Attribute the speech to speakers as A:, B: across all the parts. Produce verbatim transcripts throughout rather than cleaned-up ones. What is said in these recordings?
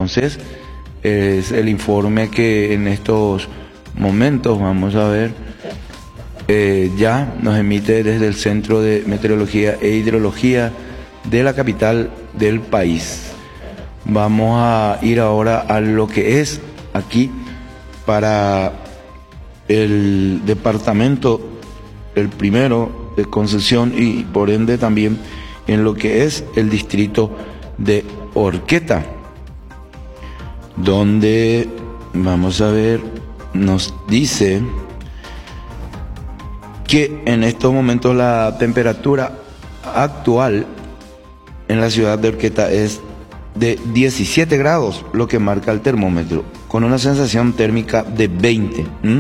A: Entonces, es el informe que en estos momentos, vamos a ver, eh, ya nos emite desde el Centro de Meteorología e Hidrología de la capital del país. Vamos a ir ahora a lo que es aquí para el departamento, el primero de Concepción, y por ende también en lo que es el distrito de Horqueta, donde, vamos a ver, nos dice que en estos momentos la temperatura actual en la ciudad de Horqueta es de diecisiete grados, lo que marca el termómetro, con una sensación térmica de veinte. ¿Mm?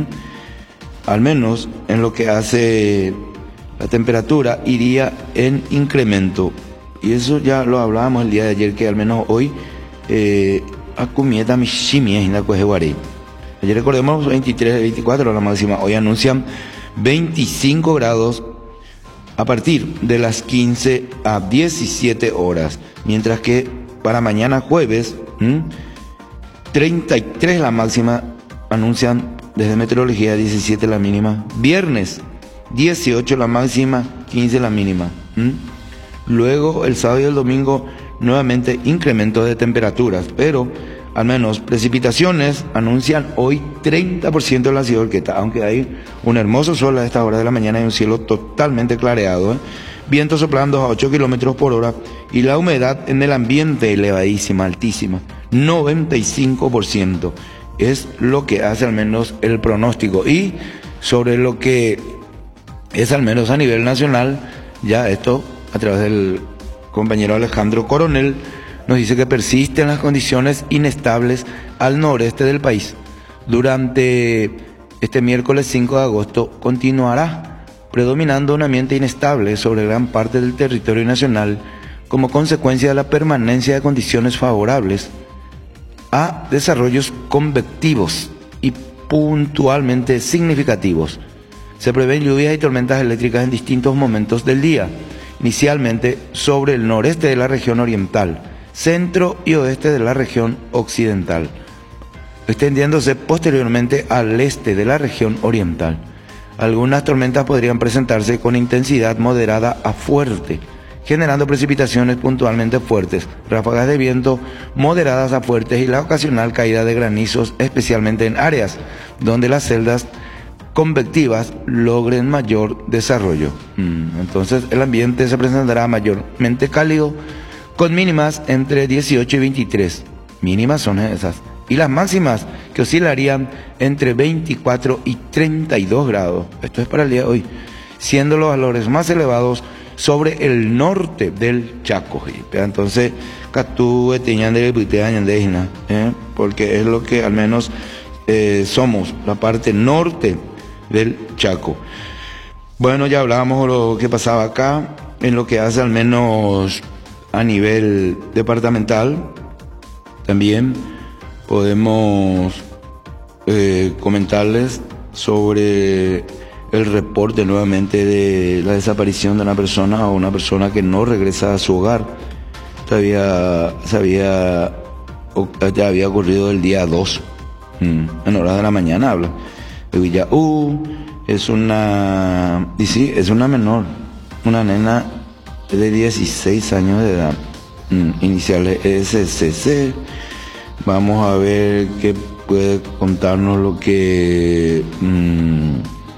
A: Al menos en lo que hace la temperatura iría en incremento. Y eso ya lo hablábamos el día de ayer, que al menos hoy eh, acumieta mishimi en la Cojeguaré. Ayer recordemos veintitrés, veinticuatro la máxima, hoy anuncian veinticinco grados a partir de las quince a diecisiete horas, mientras que para mañana jueves, ¿m? treinta y tres la máxima, anuncian desde Meteorología, diecisiete la mínima. Viernes, dieciocho la máxima, quince la mínima. ¿m? Luego, el sábado y el domingo, nuevamente incremento de temperaturas, pero al menos precipitaciones anuncian hoy treinta por ciento de la ciudad de Horqueta, aunque hay un hermoso sol a esta hora de la mañana y un cielo totalmente clareado, ¿eh? Viento soplando a ocho kilómetros por hora y la humedad en el ambiente elevadísima, altísima, noventa y cinco por ciento. Es lo que hace al menos el pronóstico. Y sobre lo que es al menos a nivel nacional, ya esto a través del compañero Alejandro Coronel nos dice que persisten las condiciones inestables al noreste del país. Durante este miércoles cinco de agosto continuará predominando un ambiente inestable sobre gran parte del territorio nacional como consecuencia de la permanencia de condiciones favorables a desarrollos convectivos y puntualmente significativos. Se prevén lluvias y tormentas eléctricas en distintos momentos del día, inicialmente sobre el noreste de la región oriental, centro y oeste de la región occidental, extendiéndose posteriormente al este de la región oriental. Algunas tormentas podrían presentarse con intensidad moderada a fuerte, generando precipitaciones puntualmente fuertes, ráfagas de viento moderadas a fuertes y la ocasional caída de granizos, especialmente en áreas donde las celdas convectivas logren mayor desarrollo. Entonces el ambiente se presentará mayormente cálido, con mínimas entre dieciocho y veintitrés. Mínimas son esas. Y las máximas que oscilarían entre veinticuatro y treinta y dos grados. Esto es para el día de hoy, siendo los valores más elevados sobre el norte del Chaco. Entonces, Catú, Etiñande, Puiteañandejina, ¿eh? porque es lo que al menos eh, somos, la parte norte del Chaco. Bueno, ya hablábamos de lo que pasaba acá, en lo que hace al menos a nivel departamental. También podemos eh, comentarles sobre el reporte nuevamente de la desaparición de una persona o una persona que no regresa a su hogar. Todavía se había, ya había ocurrido el día dos, en horas de la mañana habla. De Villaú, es una, y sí, es una menor, una nena de dieciséis años de edad, iniciales S C C. Vamos a ver qué puede contarnos lo que mmm,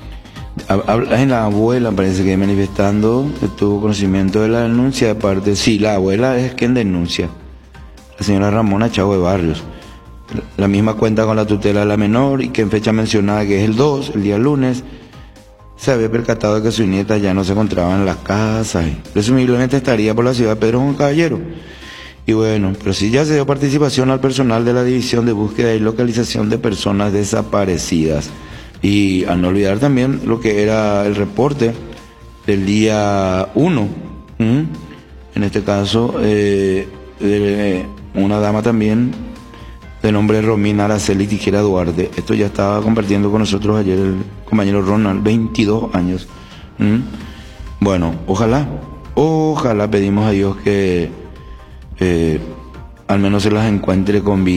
A: en la abuela parece que manifestando que tuvo conocimiento de la denuncia de parte, sí, la abuela es quien denuncia, la señora Ramona Chavo de Barrios. La misma cuenta con la tutela de la menor y que en fecha mencionada, que es el dos, el día lunes, se había percatado de que su nieta ya no se encontraba en la casa y presumiblemente estaría por la ciudad de Pedro Juan Caballero. Y bueno, pero sí ya se dio participación al personal de la División de Búsqueda y Localización de Personas Desaparecidas. Y a no olvidar también lo que era el reporte del día uno, ¿Mm? en este caso eh, de una dama también de nombre Romina Araceli Tijera Duarte. Esto ya estaba compartiendo con nosotros ayer el compañero Ronald, veintidós años. ¿Mm? Bueno, ojalá, ojalá pedimos a Dios que Eh, al menos se las encuentre con vida.